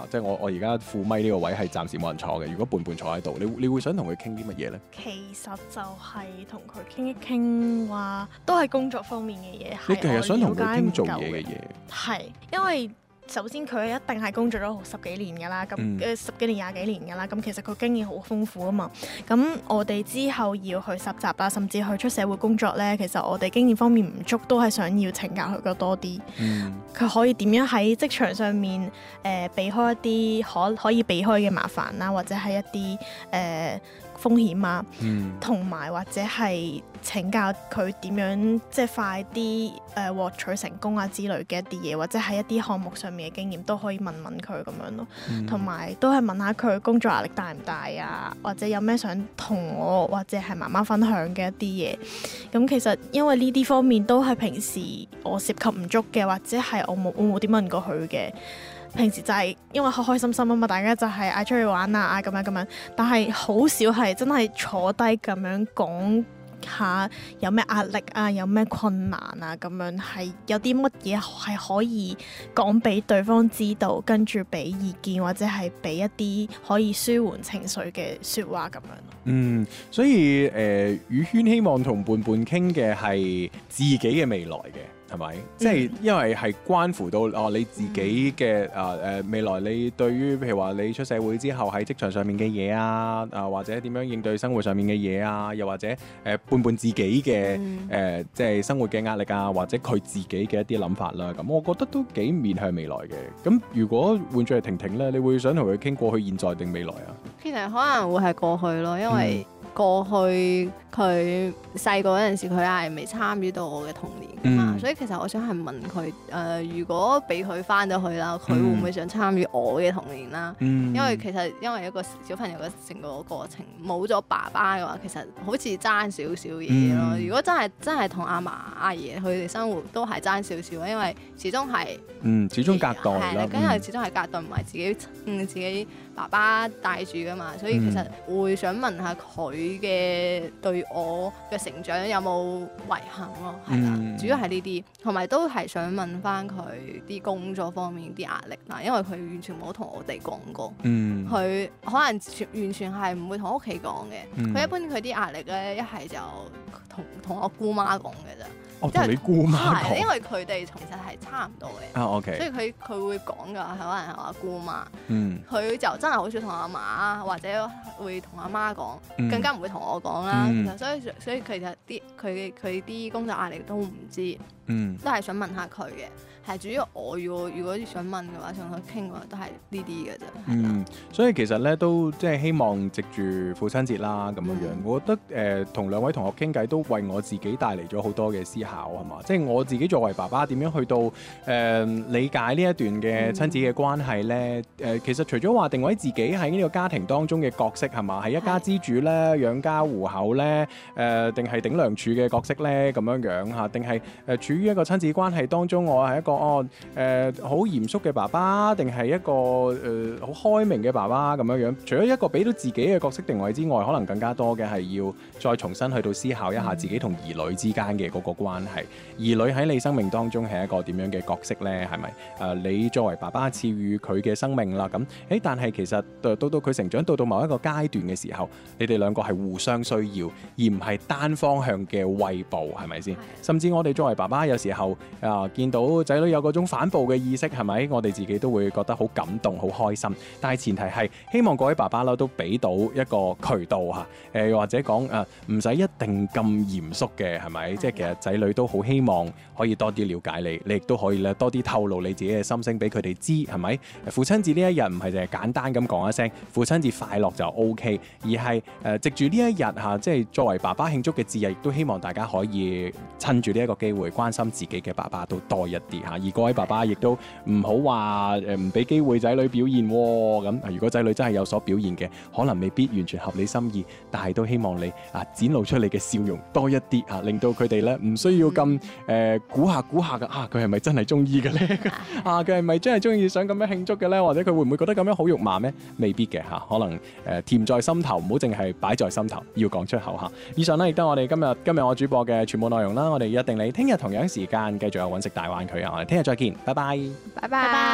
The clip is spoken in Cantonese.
即係我而家副咪呢個位係暫時冇人坐嘅。如果伴伴坐喺度，你會想同佢傾啲乜嘢咧？ 其實就係同佢傾一傾話，都係工作方面嘅嘢。 你其實想同佢傾做嘢嘅嘢， 係因為首先佢一定係工作咗10幾年㗎啦，咁10幾年20幾年㗎啦，咁其實佢經驗好豐富啊嘛。咁我哋之後要去實習啦，甚至去出社會工作呢，其實我哋經驗方面唔足，都係想要請教佢嘅多啲。佢可以點樣喺職場上面避開一啲可以避開嘅麻煩啦，或者係一啲風險啊，同埋或者係請教佢點樣即係快啲獲取成功啊之類嘅一啲嘢，或者係一啲項目上面嘅經驗都可以問問佢咁樣咯。同埋都係問下佢工作壓力大唔大啊，或者有咩想同我或者係媽媽分享嘅一啲嘢。咁其實因為呢啲方面都係平時我涉及唔足嘅，或者係我冇點問過佢嘅。平時就係因為開開心心啊嘛，大家就係嗌出去玩啊，咁樣，但係好少係真係坐低咁樣講下有咩壓力啊，有咩困難啊，咁樣係有啲乜嘢係可以講俾對方知道，跟住俾意見或者係俾一啲可以舒緩情緒嘅説話咁樣。 所以宇軒希望同伴伴傾嘅係自己嘅未來嘅。係咪？即係因為係關乎到你自己嘅未來，你對於譬如話你出社會之後喺職場上面嘅嘢啊，或者點樣應對生活上面嘅嘢啊，又或者伴伴自己嘅即係生活嘅壓力啊，或者佢自己嘅一啲諗法啦。咁我覺得都幾面向未來嘅。咁如果換咗係婷婷咧，你會想同佢傾過去、現在定未來啊？ 其實可能會係過去咯，因為過去佢細個嗰陣時，佢係未參與到我嘅童年㗎嘛，所以其實我想係問佢如果俾佢翻咗去啦，佢會唔會想參與我嘅童年啦？因為其實因為一個小朋友嘅成個過程冇咗爸爸嘅話，其實好似爭少少嘢咯。如果真係同阿嫲阿爺佢哋生活都係爭少少，因為始終係始終隔代啦， 因為始終係隔代，唔係自己爸爸帶住㗎嘛，所以其實會想問下佢嘅對我嘅成長有冇遺憾咯，係啦，主要係呢啲，同埋都係想問翻佢啲工作方面啲壓力啦，因為佢完全冇同我哋講過，佢可能完全係唔會同屋企講嘅，佢一般佢啲壓力咧一係就同我姑媽講嘅咋。 我同你姑媽講， 因為佢哋其實係差唔多嘅 ，OK， 所以佢會講㗎，可能係我姑媽，佢就真係好少同阿嫲或者會同阿媽講，更加唔會同我講啦。所以其實佢啲工作壓力都唔知，都係想問下佢嘅。係主要我如果想問嘅話，想佢傾嘅話，都係呢啲嘅啫。 所以其實咧都即係希望藉住父親節啦咁樣樣，我覺得同兩位同學傾偈都為我自己帶嚟咗好多嘅思考，係嘛？即係我自己作為爸爸點樣去到理解呢一段嘅親子嘅關係咧？其實除咗話定位自己喺呢個家庭當中嘅角色係嘛，係一家之主咧、養家糊口咧，定係頂梁柱嘅角色咧咁樣樣嚇？定係處於一個親子關係當中，我係一個好嚴肅嘅爸爸，定係一個好開明嘅爸爸咁樣樣？除咗一個俾到自己嘅角色定位之外，可能更加多嘅係要再重新去到思考一下自己同兒女之間嘅嗰個關係。兒女喺你生命當中係一個點樣嘅角色呢？係咪？你作為爸爸賜予佢嘅生命啦，咁但係其實到佢成長到某一個階段嘅時候，你哋兩個係互相需要，而唔係單方向嘅餵哺，係咪先？甚至我哋作為爸爸，有時候見到仔女有嗰種反哺嘅意識，係咪？我哋自己都會覺得好感動、好開心。但係前提係希望各位爸爸啦都俾到一個渠道嚇，或者講唔使一定咁嚴肅嘅，係咪？即係其實仔女都好希望可以多啲了解你，你亦都可以咧多啲透露你自己嘅心聲俾佢哋知，係咪？父親節呢一日唔係淨係簡單咁講一聲父親節快樂就 OK， 而係藉住呢一日嚇，即係作為爸爸慶祝嘅節日，亦都希望大家可以趁住呢一個機會關心自己嘅爸爸都多一啲嚇。而各位爸爸亦都唔好話唔俾機會仔女表現喎。咁如果仔女真係有所表現嘅，可能未必完全合你心意，但係都希望你展露出你嘅笑容多一啲嚇，令到佢哋咧唔需要咁估下嘅佢係咪真係中意嘅咧？佢係咪真係中意想咁樣慶祝嘅咧？或者佢會唔會覺得咁樣好肉麻咩？未必嘅嚇，可能甜在心頭，唔好淨係擺在心頭，要講出口嚇。以上呢，亦都係我哋今日我主播嘅全部內容啦。我哋約定你聽日同樣時間繼續有揾食大灣區啊！我哋聽日再見，拜拜。 拜拜。